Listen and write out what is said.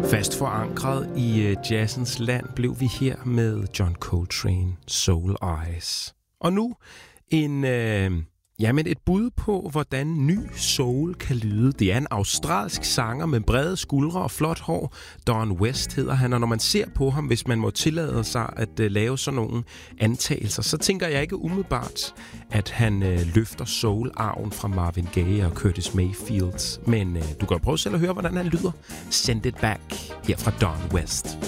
Fast forankret i jazzens land blev vi her med John Coltrane, Soul Eyes. Og nu et bud på, hvordan ny soul kan lyde. Det er en australsk sanger med brede skuldre og flot hår. Don West hedder han, og når man ser på ham, hvis man må tillade sig at lave sådan nogle antagelser, så tænker jeg ikke umiddelbart, at han løfter soul-arven fra Marvin Gaye og Curtis Mayfield. Men du kan prøve selv at høre, hvordan han lyder. Send It Back her fra Don West.